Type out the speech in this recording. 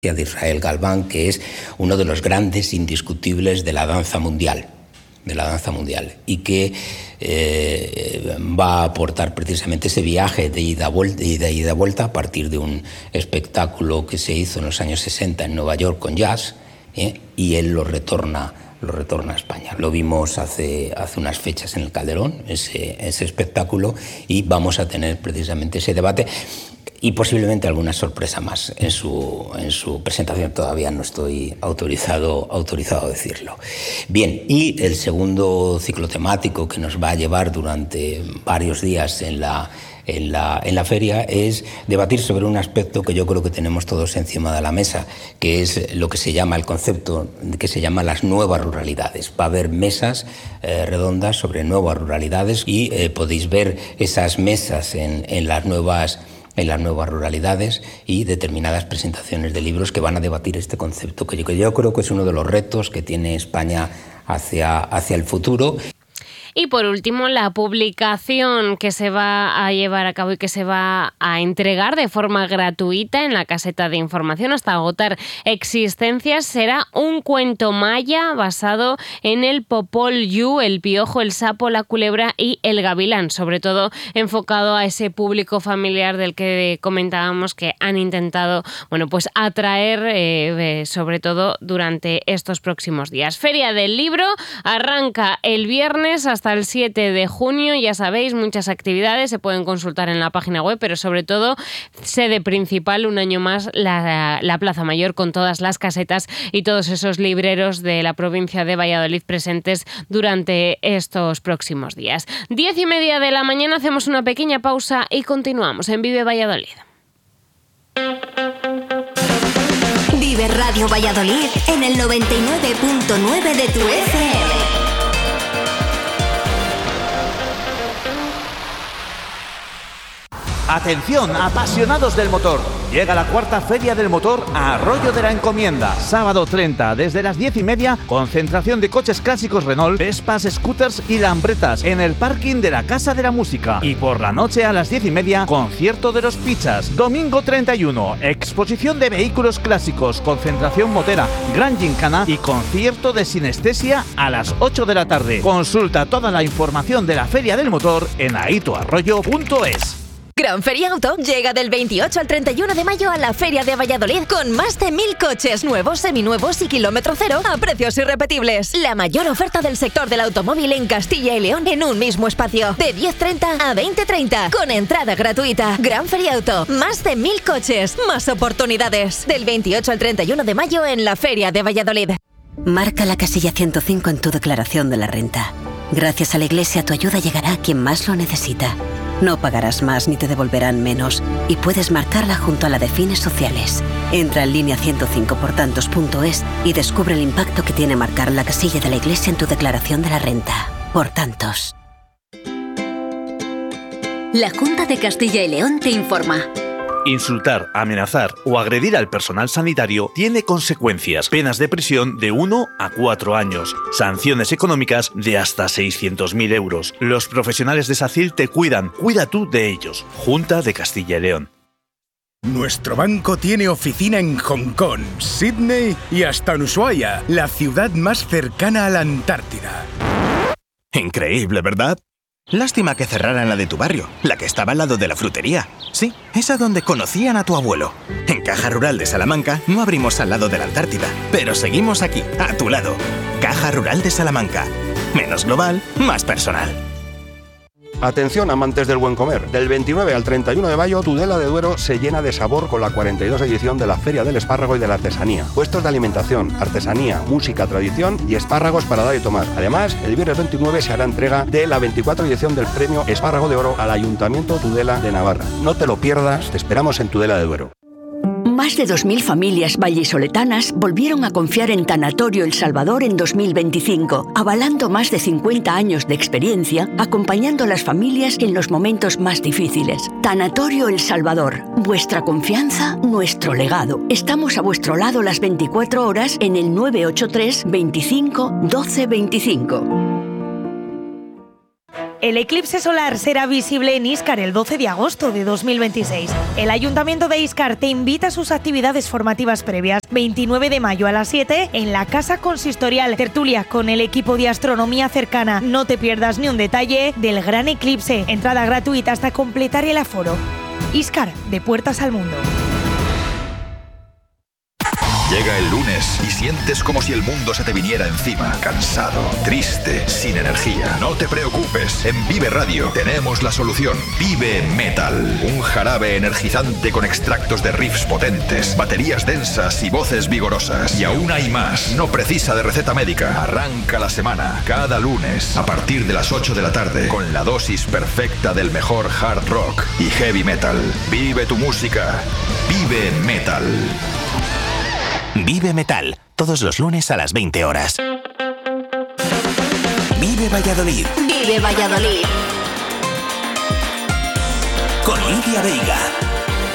de Israel Galván, que es uno de los grandes indiscutibles de la danza mundial, y que va a aportar precisamente ese viaje de ida y vuelta a partir de un espectáculo que se hizo en los años 60 en Nueva York con jazz, y él lo retorna a España. Lo vimos hace unas fechas en el Calderón, ese espectáculo, y vamos a tener precisamente ese debate y posiblemente alguna sorpresa más en su presentación. Todavía no estoy autorizado a decirlo. Bien, y el segundo ciclo temático que nos va a llevar durante varios días en la feria es debatir sobre un aspecto que yo creo que tenemos todos encima de la mesa, que es lo que se llama el concepto que se llama las nuevas ruralidades. Va a haber mesas redondas sobre nuevas ruralidades y podéis ver esas mesas en las nuevas ruralidades y determinadas presentaciones de libros que van a debatir este concepto, que yo creo que es uno de los retos que tiene España hacia el futuro. Y por último, la publicación que se va a llevar a cabo y que se va a entregar de forma gratuita en la caseta de información hasta agotar existencias será un cuento maya basado en el Popol Vuh, el piojo, el sapo, la culebra y el gavilán, sobre todo enfocado a ese público familiar del que comentábamos que han intentado, pues atraer sobre todo durante estos próximos días. Feria del Libro arranca el viernes hasta el 7 de junio, ya sabéis, muchas actividades se pueden consultar en la página web, pero sobre todo sede principal un año más la Plaza Mayor, con todas las casetas y todos esos libreros de la provincia de Valladolid presentes durante estos próximos días. 10:30 de la mañana, hacemos una pequeña pausa y continuamos en Vive Valladolid. Vive Radio Valladolid en el 99.9 de tu FM. Atención, apasionados del motor. Llega la cuarta Feria del Motor a Arroyo de la Encomienda. Sábado 30, desde las 10:30, concentración de coches clásicos Renault, Vespas, scooters y Lambretas en el parking de la Casa de la Música. Y por la noche a las 10:30, concierto de los Pichas. Domingo 31, exposición de vehículos clásicos, concentración motera, gran gincana y concierto de sinestesia a las 8 de la tarde. Consulta toda la información de la Feria del Motor en aitoarroyo.es. Gran Feria Auto llega del 28 al 31 de mayo a la Feria de Valladolid con más de 1.000 coches nuevos, seminuevos y kilómetro cero a precios irrepetibles. La mayor oferta del sector del automóvil en Castilla y León en un mismo espacio, de 10:30 a 20:30, con entrada gratuita. Gran Feria Auto, más de 1.000 coches, más oportunidades. Del 28 al 31 de mayo en la Feria de Valladolid. Marca la casilla 105 en tu declaración de la renta. Gracias a la Iglesia, tu ayuda llegará a quien más lo necesita. No pagarás más ni te devolverán menos, y puedes marcarla junto a la de fines sociales. Entra en línea 105portantos.es y descubre el impacto que tiene marcar la casilla de la Iglesia en tu declaración de la renta. Por tantos. La Junta de Castilla y León te informa. Insultar, amenazar o agredir al personal sanitario tiene consecuencias. Penas de prisión de 1 a 4 años. Sanciones económicas de hasta 600.000 euros. Los profesionales de SACIL te cuidan. Cuida tú de ellos. Junta de Castilla y León. Nuestro banco tiene oficina en Hong Kong, Sydney y hasta en Ushuaia, la ciudad más cercana a la Antártida. Increíble, ¿verdad? Lástima que cerraran la de tu barrio, la que estaba al lado de la frutería. Sí, esa donde conocían a tu abuelo. En Caja Rural de Salamanca no abrimos al lado de la Antártida, pero seguimos aquí, a tu lado. Caja Rural de Salamanca. Menos global, más personal. Atención, amantes del buen comer. Del 29 al 31 de mayo, Tudela de Duero se llena de sabor con la 42 edición de la Feria del Espárrago y de la Artesanía. Puestos de alimentación, artesanía, música, tradición y espárragos para dar y tomar. Además, el viernes 29 se hará entrega de la 24 edición del Premio Espárrago de Oro al Ayuntamiento Tudela de Navarra. No te lo pierdas, te esperamos en Tudela de Duero. Más de 2.000 familias vallisoletanas volvieron a confiar en Tanatorio El Salvador en 2025, avalando más de 50 años de experiencia, acompañando a las familias en los momentos más difíciles. Tanatorio El Salvador, vuestra confianza, nuestro legado. Estamos a vuestro lado las 24 horas en el 983 25 12 25. El eclipse solar será visible en Íscar el 12 de agosto de 2026. El Ayuntamiento de Íscar te invita a sus actividades formativas previas. 29 de mayo a las 7 en la Casa Consistorial. Tertulia con el equipo de astronomía cercana. No te pierdas ni un detalle del gran eclipse. Entrada gratuita hasta completar el aforo. Íscar, de puertas al mundo. Llega el lunes y sientes como si el mundo se te viniera encima. Cansado, triste, sin energía. No te preocupes, en Vive Radio tenemos la solución. Vive Metal. Un jarabe energizante con extractos de riffs potentes, baterías densas y voces vigorosas. Y aún hay más. No precisa de receta médica. Arranca la semana, cada lunes, a partir de las 8 de la tarde, con la dosis perfecta del mejor hard rock y heavy metal. Vive tu música. Vive Metal. Vive Metal, todos los lunes a las 20 horas. Vive Valladolid. Vive Valladolid. Con Lidia Veiga.